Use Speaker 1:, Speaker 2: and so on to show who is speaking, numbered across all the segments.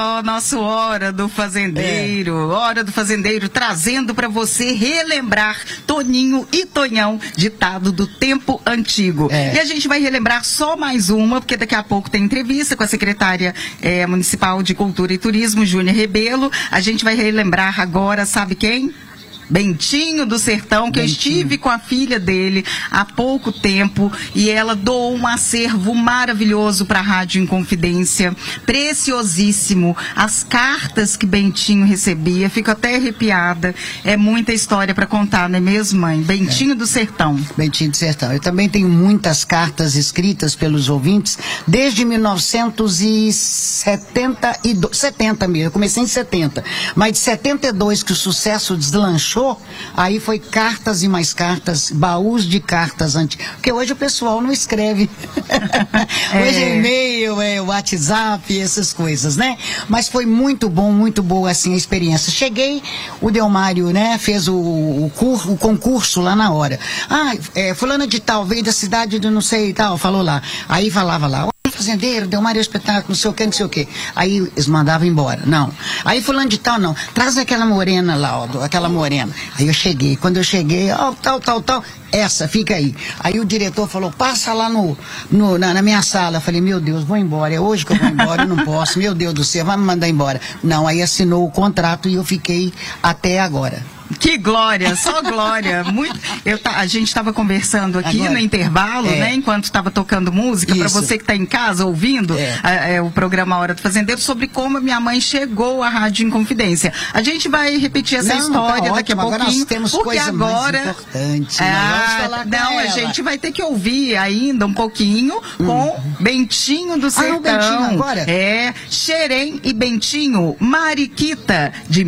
Speaker 1: Nosso Hora do Fazendeiro, Hora do Fazendeiro, trazendo para você relembrar Toninho e Tonhão, ditado do tempo antigo. E a gente vai relembrar só mais uma, porque daqui a pouco tem entrevista com a secretária municipal de Cultura e Turismo, Júnia Rebelo. A gente vai relembrar agora, sabe quem? Bentinho do Sertão, que eu estive com a filha dele há pouco tempo e ela doou um acervo maravilhoso para a Rádio Inconfidência, preciosíssimo. As cartas que Bentinho recebia, fico até arrepiada. É muita história para contar, não é mesmo, mãe? Bentinho do Sertão.
Speaker 2: Bentinho do Sertão. Eu também tenho muitas cartas escritas pelos ouvintes desde 1970 mesmo. Eu comecei em 70, mas de 72 que o sucesso deslanchou, aí foi cartas e mais cartas, baús de cartas antigas. Porque hoje o pessoal não escreve. Hoje é e-mail, é WhatsApp, essas coisas, né? Mas foi muito bom, muito boa assim a experiência. Cheguei, o Delmário, né, fez o concurso lá na hora. Fulana de tal, veio da cidade de não sei e tal, falou lá. Aí falava lá, fazendeiro, Delmário é espetáculo, não sei o que, não sei o que. Aí eles mandavam embora. Não. Aí fulano de tal, não. Traz aquela morena lá, aquela morena. Aí eu cheguei. Quando eu cheguei, tal. Essa, fica aí. Aí o diretor falou, passa lá na minha sala. Eu falei, meu Deus, vou embora. É hoje que eu vou embora, eu não posso. Meu Deus do céu, vai me mandar embora. Não, aí assinou o contrato e eu fiquei até agora.
Speaker 1: Que glória, só glória. A gente estava conversando aqui agora, no intervalo, né, enquanto estava tocando música, para você que está em casa ouvindo o programa Hora do Fazendeiro, sobre como a minha mãe chegou à Rádio Inconfidência. A gente vai repetir essa história daqui a pouquinho,
Speaker 2: agora nós temos
Speaker 1: porque agora
Speaker 2: mais importante.
Speaker 1: A gente vai ter que ouvir ainda um pouquinho com Bentinho do Sertão.
Speaker 2: O Bentinho agora?
Speaker 1: Xerém e Bentinho, Mariquita, de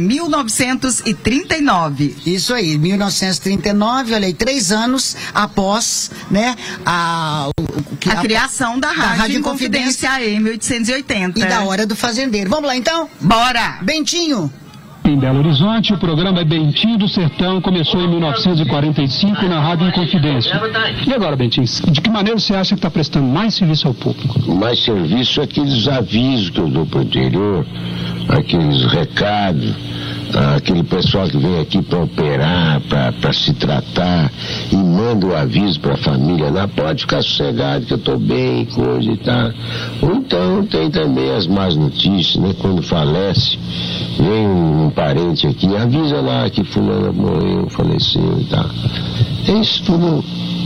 Speaker 1: 1939.
Speaker 2: Isso aí, 1939, olha aí, 3 anos após, né, a
Speaker 1: criação da Rádio Inconfidência AM 880.
Speaker 2: E da Hora do Fazendeiro. Vamos lá então?
Speaker 1: Bora!
Speaker 2: Bentinho.
Speaker 3: Em Belo Horizonte, o programa Bentinho do Sertão começou em 1945 na Rádio Inconfidência. E agora, Bentinho, de que maneira você acha que está prestando mais serviço ao público?
Speaker 4: Mais serviço é aqueles avisos que eu dou para o interior, aqueles recados, aquele pessoal que vem aqui para operar, para se tratar e manda o aviso para a família lá, pode ficar sossegado que eu estou bem, coisa e tal. Ou então tem também as más notícias, né? Quando falece, vem um parente aqui, avisa lá que fulano morreu, faleceu e tal. É isso tudo